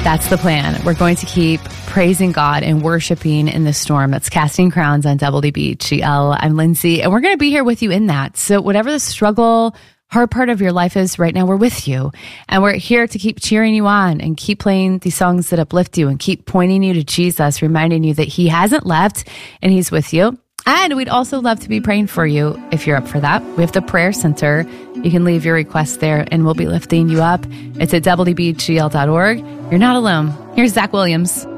That's the plan. We're going to keep praising God and worshiping in the storm. That's Casting Crowns on WBGL. I'm Lindsay, and we're going to be here with you in that. So whatever the struggle, hard part of your life is right now, we're with you. And we're here to keep cheering you on and keep playing these songs that uplift you and keep pointing you to Jesus, reminding you that he hasn't left and he's with you. And we'd also love to be praying for you if you're up for that. We have the prayer center. You can leave your request there and we'll be lifting you up. It's at WBGL.org. You're not alone. Here's Zach Williams.